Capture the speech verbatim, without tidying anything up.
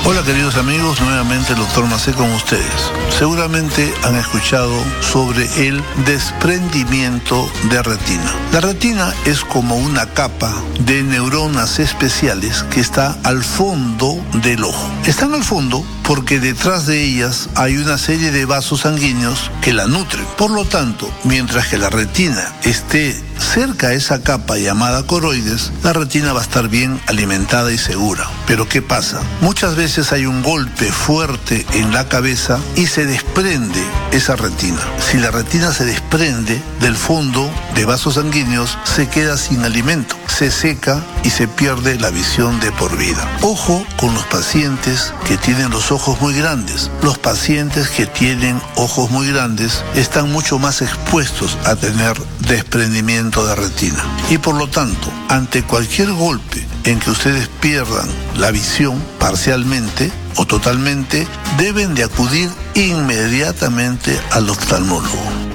Hola queridos amigos, nuevamente el doctor Macé con ustedes. Seguramente han escuchado sobre el desprendimiento de retina. La retina es como una capa de neuronas especiales que está al fondo del ojo. Están al fondo porque detrás de ellas hay una serie de vasos sanguíneos que la nutren. Por lo tanto, mientras que la retina esté cerca a esa capa llamada coroides, la retina va a estar bien alimentada y segura. Pero ¿qué pasa? Muchas veces hay un golpe fuerte en la cabeza y se desprende esa retina. Si la retina se desprende del fondo de vasos sanguíneos, se queda sin alimento, se seca y se pierde la visión de por vida. Ojo con los pacientes que tienen los ojos muy grandes. Los pacientes que tienen ojos muy grandes están mucho más expuestos a tener desprendimiento de retina. Y por lo tanto, ante cualquier golpe en que ustedes pierdan la visión parcialmente o totalmente, deben de acudir inmediatamente al oftalmólogo.